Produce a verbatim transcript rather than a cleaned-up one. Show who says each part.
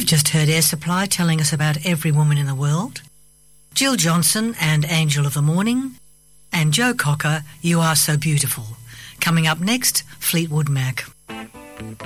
Speaker 1: You've just heard Air Supply telling us about every woman in the world. Jill Johnson and Angel of the Morning. And Joe Cocker, You Are So Beautiful. Coming up next, Fleetwood Mac.